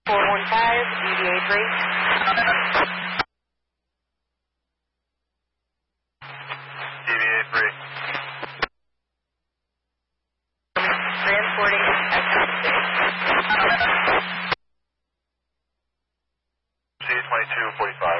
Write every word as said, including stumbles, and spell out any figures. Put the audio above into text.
four one five, D V A three. D V A three. Transporting Exit six. C twenty-two forty-five.